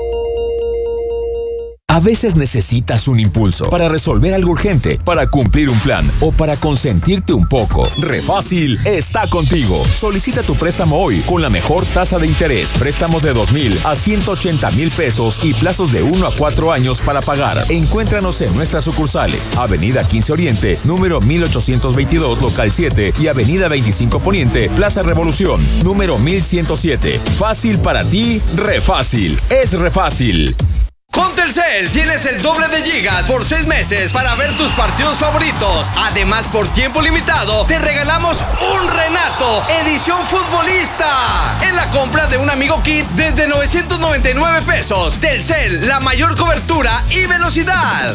A veces necesitas un impulso para resolver algo urgente, para cumplir un plan o para consentirte un poco. Refácil está contigo. Solicita tu préstamo hoy con la mejor tasa de interés. Préstamos de dos mil a ciento ochenta mil pesos y plazos de uno a cuatro años para pagar. Encuéntranos en nuestras sucursales. Avenida quince Oriente, número mil ochocientos veintidós, local siete, y Avenida veinticinco Poniente, Plaza Revolución, número mil ciento siete. Fácil para ti, Refácil. Es Refácil. Con Telcel tienes el doble de gigas por seis meses para ver tus partidos favoritos. Además, por tiempo limitado, te regalamos un Renato edición futbolista en la compra de un Amigo Kit desde novecientos noventa y nueve pesos. Telcel, la mayor cobertura y velocidad.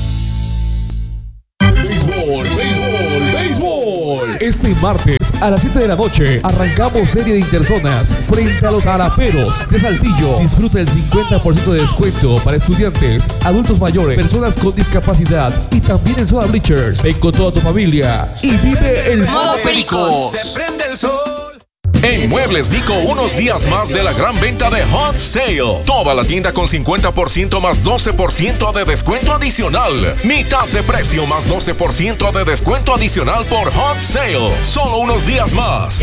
Béisbol, béisbol, béisbol. Este martes a las siete de la noche arrancamos serie de interzonas frente a los Araperos de Saltillo. Disfruta el cincuenta por ciento de descuento para estudiantes, adultos mayores, personas con discapacidad y también en zona bleachers. Ven con toda tu familia y vive el modo Pericos. Se prende el sol. En Muebles Nico, unos días más de la gran venta de Hot Sale. Toda la tienda con cincuenta por ciento más doce por ciento de descuento adicional. Mitad de precio más doce por ciento de descuento adicional por Hot Sale. Solo unos días más.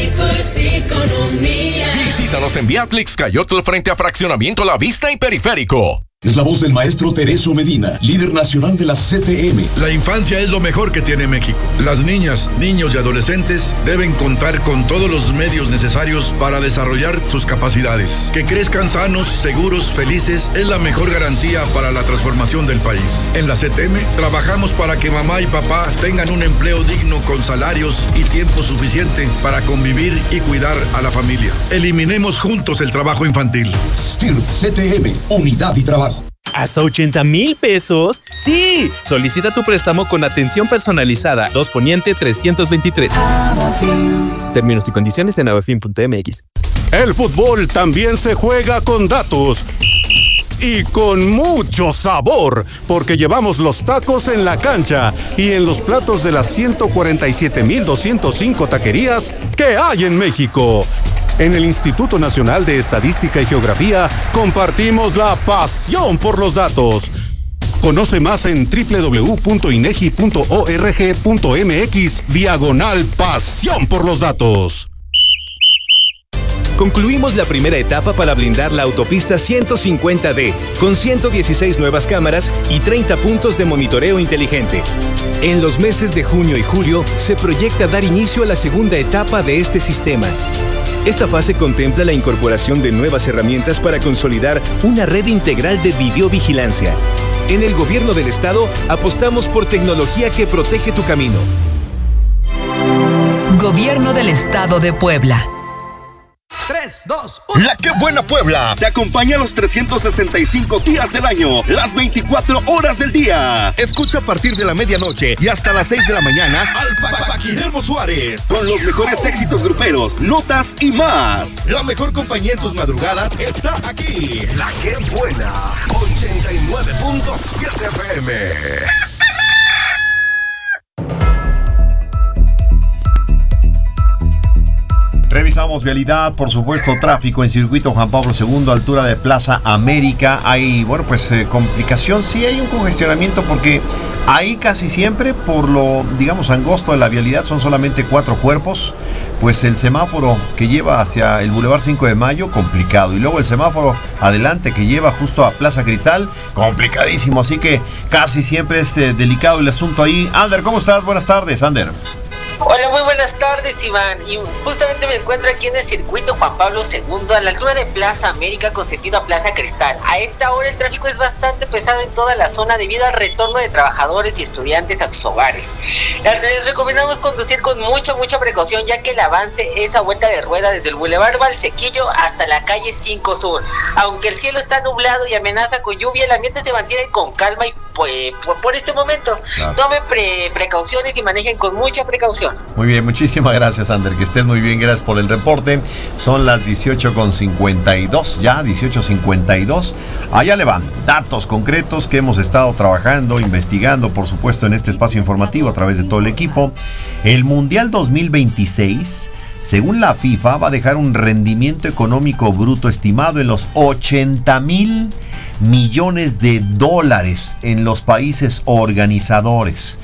Visítanos en Beatrix Cayotl frente a Fraccionamiento La Vista y Periférico. Es la voz del maestro Teresio Medina, líder nacional de la C T M. La infancia es lo mejor que tiene México. Las niñas, niños y adolescentes deben contar con todos los medios necesarios para desarrollar sus capacidades. Que crezcan sanos, seguros, felices es la mejor garantía para la transformación del país. En la C T M trabajamos para que mamá y papá tengan un empleo digno con salarios y tiempo suficiente para convivir y cuidar a la familia. Eliminemos juntos el trabajo infantil. S T I R P C T M, unidad y trabajo. ¿Hasta ochenta mil pesos? ¡Sí! Solicita tu préstamo con atención personalizada. dos Poniente trescientos veintitrés. Términos y condiciones en abafin punto m x. El fútbol también se juega con datos. Y con mucho sabor, porque llevamos los tacos en la cancha y en los platos de las ciento cuarenta y siete mil doscientas cinco taquerías que hay en México. En el Instituto Nacional de Estadística y Geografía compartimos la pasión por los datos. Conoce más en doble u doble u doble u punto inegi punto org punto m x diagonal pasión por los datos. Concluimos la primera etapa para blindar la autopista ciento cincuenta D, con ciento dieciséis nuevas cámaras y treinta puntos de monitoreo inteligente. En los meses de junio y julio se proyecta dar inicio a la segunda etapa de este sistema. Esta fase contempla la incorporación de nuevas herramientas para consolidar una red integral de videovigilancia. En el Gobierno del Estado apostamos por tecnología que protege tu camino. Gobierno del Estado de Puebla. tres, dos, uno. La Qué Buena Puebla te acompaña los trescientos sesenta y cinco días del año, las veinticuatro horas del día. Escucha a partir de la medianoche y hasta las seis de la mañana al Paquiremo Suárez con los mejores éxitos gruperos, notas y más. La mejor compañía en tus madrugadas está aquí. La Qué Buena, ochenta y nueve punto siete F M. Revisamos vialidad, por supuesto, tráfico en circuito Juan Pablo segundo, altura de Plaza América. Hay, bueno, pues eh, complicación, sí hay un congestionamiento porque ahí casi siempre, por lo, digamos, angosto de la vialidad, son solamente cuatro cuerpos. Pues el semáforo que lleva hacia el Boulevard cinco de Mayo, complicado. Y luego el semáforo adelante que lleva justo a Plaza Cristal, complicadísimo. Así que casi siempre es eh, delicado el asunto ahí. Ander, ¿cómo estás? Buenas tardes, Ander. Hola, muy buenas tardes, Iván. Y justamente me encuentro aquí en el circuito Juan Pablo segundo, a la altura de Plaza América con sentido a Plaza Cristal. A esta hora el tráfico es bastante pesado en toda la zona debido al retorno de trabajadores y estudiantes a sus hogares. Les recomendamos conducir con mucha, mucha precaución, ya que el avance es a vuelta de rueda desde el Boulevard Valsequillo hasta la calle cinco Sur. Aunque el cielo está nublado y amenaza con lluvia, el ambiente se mantiene con calma y pues por, por este momento. Claro. Tomen pre, precauciones y manejen con mucha precaución. Muy bien, muchísimas gracias, Ander, que estés muy bien, gracias por el reporte. Son las dieciocho con cincuenta y dos, ya dieciocho cincuenta y dos. Allá le van datos concretos que hemos estado trabajando, investigando, por supuesto, en este espacio informativo a través de todo el equipo. El Mundial dos mil veintiséis, según la FIFA, va a dejar un rendimiento económico bruto estimado en los ochenta mil millones de dólares en los países organizadores.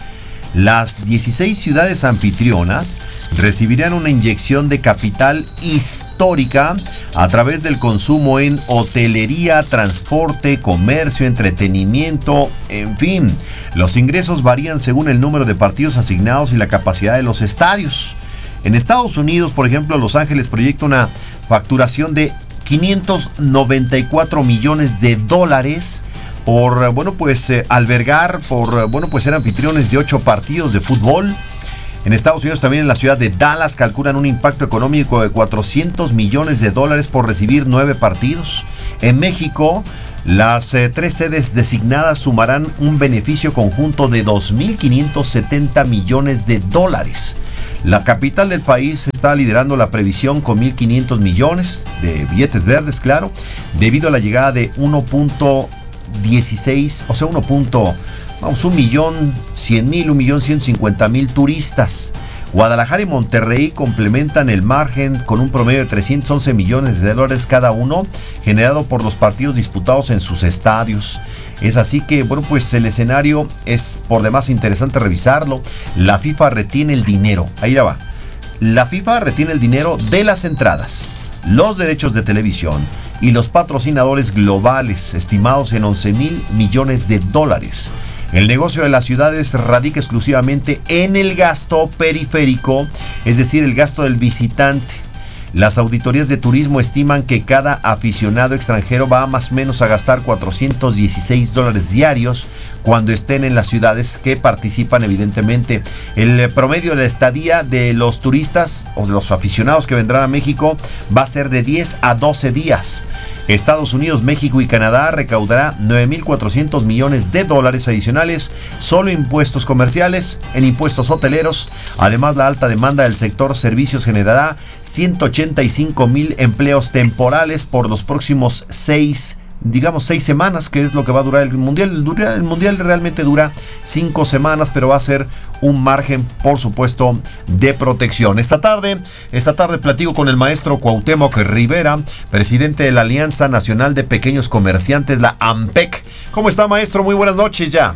Las dieciséis ciudades anfitrionas recibirán una inyección de capital histórica a través del consumo en hotelería, transporte, comercio, entretenimiento, en fin. Los ingresos varían según el número de partidos asignados y la capacidad de los estadios. En Estados Unidos, por ejemplo, Los Ángeles proyecta una facturación de quinientos noventa y cuatro millones de dólares por, bueno, pues eh, albergar, por, bueno, pues ser anfitriones de ocho partidos de fútbol. En Estados Unidos, también en la ciudad de Dallas, calculan un impacto económico de cuatrocientos millones de dólares por recibir nueve partidos. En México, las eh, tres sedes designadas sumarán un beneficio conjunto de dos mil quinientos setenta millones de dólares. La capital del país está liderando la previsión con mil quinientos millones de billetes verdes, claro, debido a la llegada de uno punto dieciséis, o sea, uno. Vamos, un millón cien mil, un millón ciento cincuenta mil turistas. Guadalajara y Monterrey complementan el margen con un promedio de trescientos once millones de dólares cada uno, generado por los partidos disputados en sus estadios. Es así que, bueno, pues el escenario es por demás interesante revisarlo. La FIFA retiene el dinero, ahí ya va. La FIFA retiene el dinero de las entradas, los derechos de televisión y los patrocinadores globales, estimados en once mil millones de dólares. El negocio de las ciudades radica exclusivamente en el gasto periférico, es decir, el gasto del visitante. Las auditorías de turismo estiman que cada aficionado extranjero va más o menos a gastar cuatrocientos dieciséis dólares diarios cuando estén en las ciudades que participan, evidentemente. El promedio de la estadía de los turistas o de los aficionados que vendrán a México va a ser de diez a doce días. Estados Unidos, México y Canadá recaudará nueve mil cuatrocientos millones de dólares adicionales solo impuestos comerciales, en impuestos hoteleros. Además, la alta demanda del sector servicios generará ciento ochenta y cinco mil empleos temporales por los próximos seis, digamos seis semanas, que es lo que va a durar el Mundial. El Mundial realmente dura cinco semanas, pero va a ser un margen, por supuesto, de protección. Esta tarde, esta tarde platico con el maestro Cuauhtémoc Rivera, presidente de la Alianza Nacional de Pequeños Comerciantes, la AMPEC. ¿Cómo está, maestro? Muy buenas noches ya.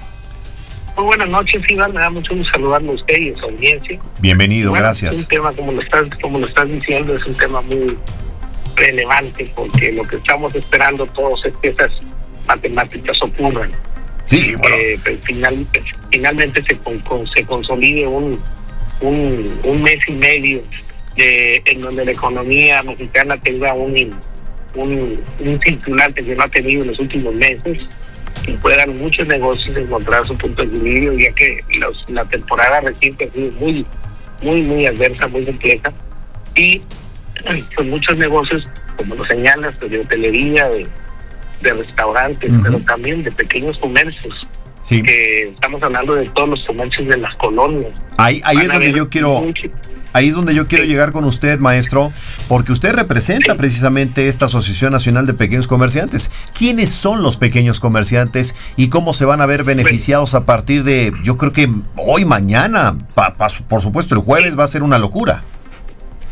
Muy buenas noches, Iván. Me da mucho gusto saludarlo a usted y a su audiencia. Bienvenido, bueno, gracias. Es un tema, como lo estás, como lo estás diciendo, es un tema muy relevante, porque lo que estamos esperando todos es que esas matemáticas ocurran. Sí, bueno. Eh, pues, final, finalmente se, con, con, se consolide un, un, un mes y medio de, en donde la economía mexicana tenga un, un, un circulante que no ha tenido en los últimos meses y puedan muchos negocios encontrar su punto de equilibrio, ya que los, la temporada reciente ha sido muy, muy, muy adversa, muy compleja, y pues muchos negocios, como lo señalas, de hotelería, de, de restaurantes, uh-huh. pero también de pequeños comercios. Sí. Que estamos hablando de todos los comercios de las colonias. Ahí, ahí es donde yo quiero, mucho. ahí es donde yo quiero sí. llegar con usted, maestro, porque usted representa sí. precisamente esta Asociación Nacional de Pequeños Comerciantes. ¿Quiénes son los pequeños comerciantes y cómo se van a ver beneficiados a partir de, yo creo que hoy, mañana, pa, pa, por supuesto el jueves va a ser una locura?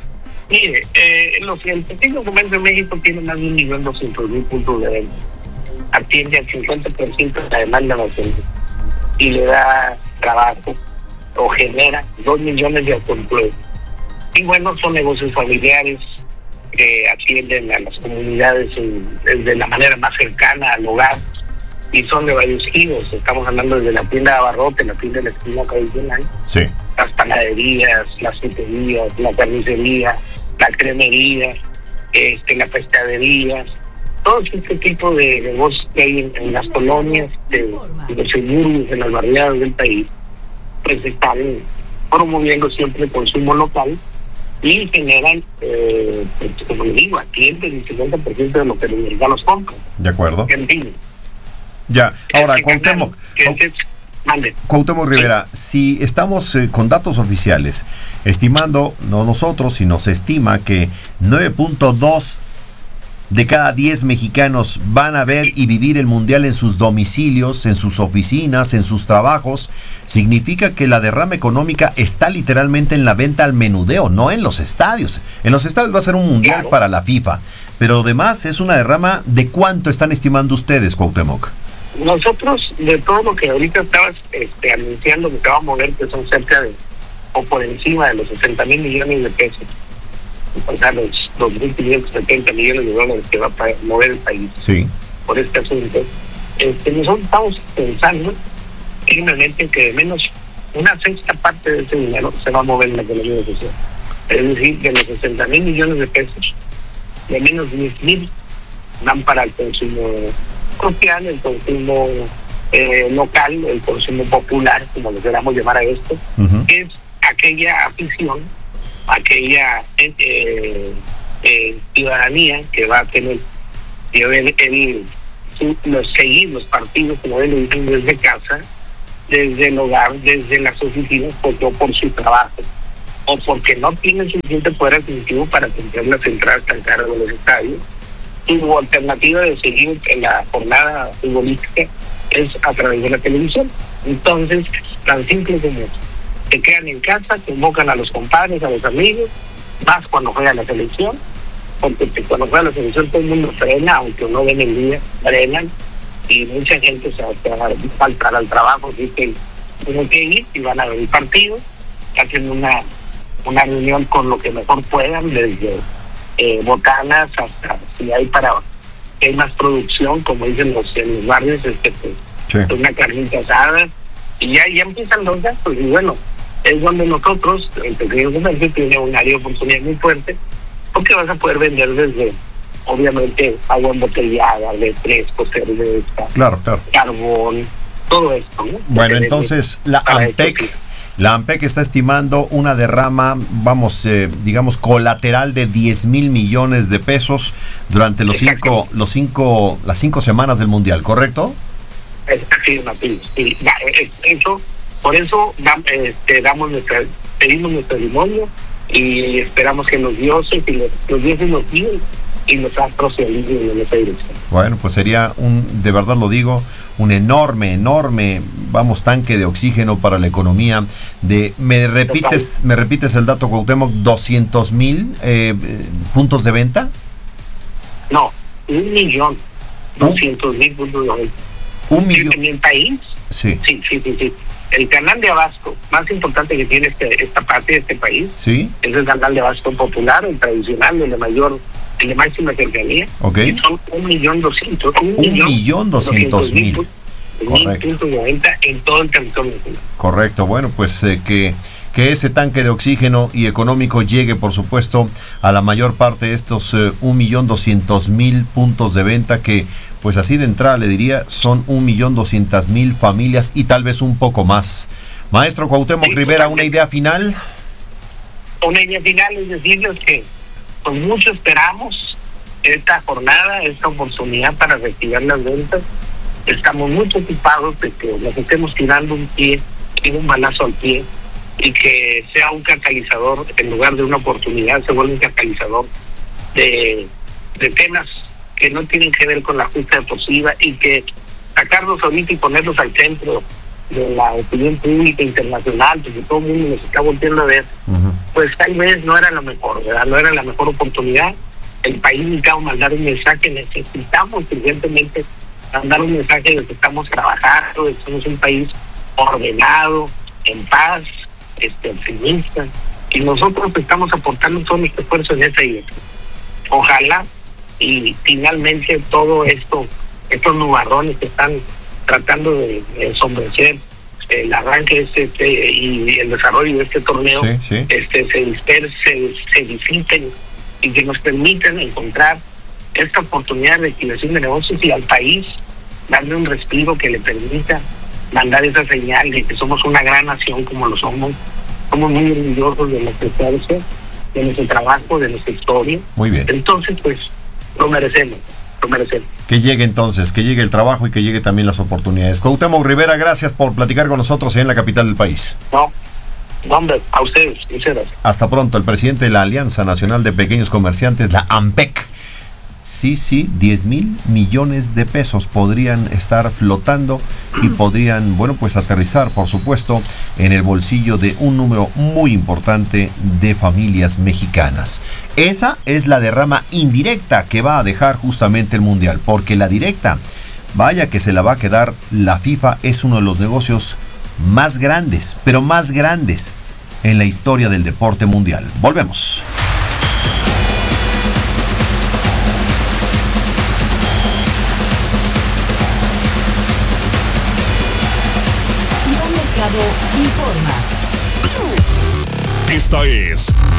Mire, eh, los, el pequeño comercio en México tiene más de un millón doscientos mil puntos de venta. Atiende al cincuenta por ciento de la demanda nacional y le da trabajo o genera dos millones de autoempleos. Y bueno, son negocios familiares que atienden a las comunidades en, de la manera más cercana al hogar y son de varios giros. Estamos hablando desde la tienda de abarrote, la tienda de la esquina tradicional, sí, las panaderías, las fruterías, la carnicería, la cremería, este, la pescadería, todo este tipo de negocios que hay en, en las colonias, de, de los suburbios, en las barriadas del país, pues están promoviendo siempre el consumo local y generan, eh, pues, como le digo, atienden el cincuenta por ciento de lo que los mexicanos compran. De acuerdo. En fin. Ya, ahora, Este Cuauhtémoc, canal, que es- mande. Cuauhtémoc Rivera, si estamos eh, con datos oficiales, estimando, no nosotros, sino se estima que nueve punto dos de cada diez mexicanos van a ver y vivir el Mundial en sus domicilios, en sus oficinas, en sus trabajos, significa que la derrama económica está literalmente en la venta al menudeo, no en los estadios. En los estadios va a ser un Mundial Claro. para la FIFA, pero lo demás es una derrama. ¿De cuánto están estimando ustedes, Cuauhtémoc? Nosotros, de todo lo que ahorita estabas este, anunciando que te va a mover, que son cerca de, o por encima de los sesenta mil millones de pesos, o sea, los dos mil quinientos setenta millones de dólares que va a pa- mover el país Sí. por este asunto, este, nosotros estamos pensando firmemente que de menos una sexta parte de ese dinero se va a mover en la economía social. Es decir, de los sesenta mil millones de pesos, de menos diez mil van para el consumo social, el consumo eh, local, el consumo popular, como le queramos llamar a esto, Ujú. que es aquella afición, aquella eh, eh, ciudadanía que va a tener que ver el, su- los, seguir los partidos, como él lo dicen, desde casa, desde el hogar, desde las oficinas, porque o por su trabajo, o porque no tienen suficiente poder adquisitivo para comprar las entradas tan caras de los estadios. Su alternativa de seguir en la jornada futbolística es a través de la televisión. Entonces, tan simple como eso. Se quedan en casa, convocan a los compadres, a los amigos, más cuando juega la selección, porque pues, cuando juega la selección todo el mundo frena, aunque no ven el día, frenan, y mucha gente se va a faltar al trabajo, dicen, tienen que ir y van a ver el partido, hacen una, una reunión con lo que mejor puedan, desde eh, botanas hasta si hay para que hay más producción, como dicen los en los barrios, este pues, Sí. una carnita asada, y ya, ya empiezan los gastos, y bueno, es donde nosotros, el pequeño comercio, tiene un área de oportunidad muy fuerte, porque vas a poder vender desde, obviamente, agua embotellada, refresco, cerveza, Claro, claro. carbón, todo esto, ¿no? Bueno, Que entonces la para esto AMPEC, sí. la AMPEC está estimando una derrama, vamos, eh, digamos, colateral de diez mil millones de pesos durante los cinco, los cinco, las cinco semanas del Mundial, ¿correcto? Es afirmativo. Sí, ya, es- eso, por eso dam- este, damos nuestra, pedimos nuestro testimonio y esperamos que los dioses y los, los dioses nos guíen y los astros se alineen en esa dirección. Bueno, pues sería un, de verdad lo digo, un enorme, enorme, vamos, tanque de oxígeno para la economía. De, me repites, me repites el dato, Cuauhtémoc, doscientos mil eh, puntos de venta. No, un millón doscientos mil puntos de venta. Un millón. En el país, Sí, sí, sí, sí, sí. El canal de abasto más importante que tiene este, esta parte de este país sí, es el canal de abasto popular, el tradicional, el de mayor, el de máxima cercanía. ok. Y son un millón doscientos, un, Un millón doscientos mil. mil Correcto. puntos de venta en todo el territorio nacional. Correcto, bueno, pues eh, que, que ese tanque de oxígeno y económico llegue, por supuesto, a la mayor parte de estos eh, un millón doscientos mil puntos de venta que, pues así de entrada le diría, son un millón doscientas mil familias y tal vez un poco más. Maestro Cuauhtémoc Sí, Rivera, ¿una idea final? Una idea final es decirles que con mucho esperamos esta jornada, esta oportunidad para reactivar las ventas. Estamos muy preocupados de que nos estemos tirando un pie y un balazo al pie y que sea un catalizador, en lugar de una oportunidad, se vuelve un catalizador de, de temas que no tienen que ver con la justa deportiva y que sacarlos ahorita y ponerlos al centro de la opinión pública internacional, porque todo el mundo nos está volviendo a ver, Uh-huh. pues tal vez no era lo mejor, ¿verdad? No era la mejor oportunidad. El país necesitaba mandar un mensaje, necesitamos urgentemente mandar un mensaje de que estamos trabajando, de que somos un país ordenado, en paz, este, optimista, y nosotros estamos aportando todo nuestro esfuerzo en esa dirección. Ojalá y finalmente todo esto, estos nubarrones que están tratando de, de ensombrecer el arranque de este, este y el desarrollo de este torneo, sí, sí. este se dispersen, se, se disipen y que nos permitan encontrar esta oportunidad de reactivación de negocios y al país darle un respiro que le permita mandar esa señal de que somos una gran nación como lo somos. Somos muy orgullosos de nuestro esfuerzo, de nuestro trabajo, de nuestra historia. Muy bien. Entonces, pues, lo merecemos, lo merecemos. Que llegue entonces, que llegue el trabajo y que llegue también las oportunidades. Cuauhtémoc Rivera, gracias por platicar con nosotros en la capital del país. No, no hombre, a ustedes, muchas gracias. Hasta pronto, el presidente de la Alianza Nacional de Pequeños Comerciantes, la AMPEC. Sí, sí, diez mil millones de pesos podrían estar flotando y podrían, bueno, pues aterrizar, por supuesto, en el bolsillo de un número muy importante de familias mexicanas. Esa es la derrama indirecta que va a dejar justamente el Mundial, porque la directa, vaya que se la va a quedar la FIFA, es uno de los negocios más grandes, pero más grandes en la historia del deporte mundial. Volvemos. Informa. Esta es